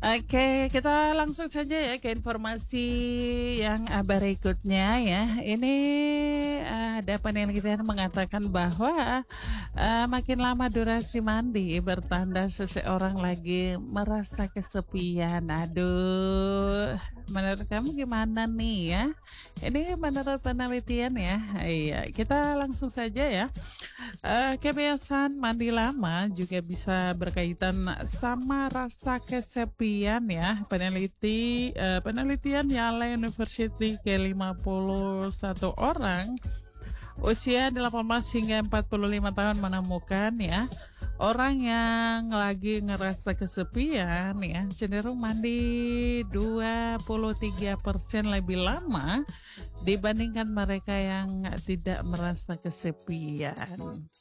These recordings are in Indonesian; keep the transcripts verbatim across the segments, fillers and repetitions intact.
Oke, kita langsung saja ya ke informasi yang uh, berikutnya ya. Ini uh, ada penelitian mengatakan bahwa uh, makin lama durasi mandi bertanda seseorang lagi merasa kesepian. Aduh, menurut kamu gimana nih ya? Ini menurut penelitian ya. Iya, kita langsung saja ya. Eh, kebiasaan mandi lama juga bisa berkaitan sama rasa kesepian ya. Peneliti eh, penelitian Yale University ke lima puluh satu orang usia delapan belas hingga empat puluh lima tahun menemukan ya, orang yang lagi ngerasa kesepian ya cenderung mandi dua puluh tiga persen lebih lama dibandingkan mereka yang tidak merasa kesepian.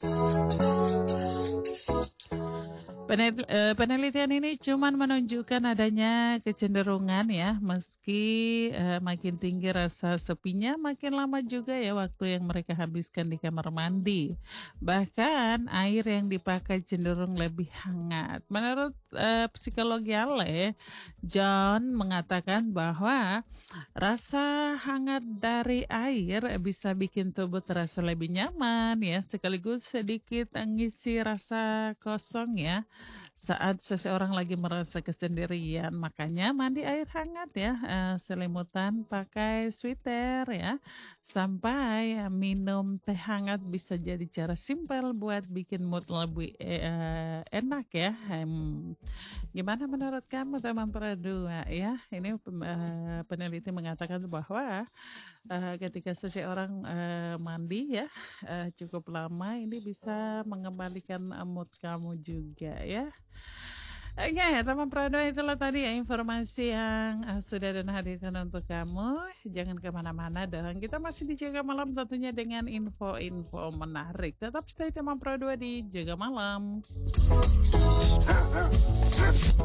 Penel- eh, penelitian ini cuman menunjukkan adanya kecenderungan ya, meski eh, makin tinggi rasa sepinya, makin lama juga ya waktu yang mereka habiskan di kamar mandi. Bahkan air yang dipakai cenderung lebih hangat. Menurut eh, psikologi Ale, John mengatakan bahwa rasa hangat dari air bisa bikin tubuh terasa lebih nyaman ya, sekaligus sedikit mengisi rasa kosong ya saat seseorang lagi merasa kesendirian. Makanya mandi air hangat ya, eh, selimutan pakai sweater ya, sampai minum teh hangat bisa jadi cara simpel buat bikin mood lebih eh, enak ya. Hmm, Gimana menurut kamu teman perdua ya? Ini eh, peneliti mengatakan bahwa eh, ketika seseorang eh, mandi ya eh, cukup lama, ini bisa mengembalikan eh, mood kamu juga ya. Oke, teman perdua, itulah tadi ya informasi yang eh, sudah dan hadirkan untuk kamu. Jangan kemana-mana dong. Kita masih di Jaga Malam tentunya dengan info-info menarik. Tetap stay teman perdua di Jaga Malam.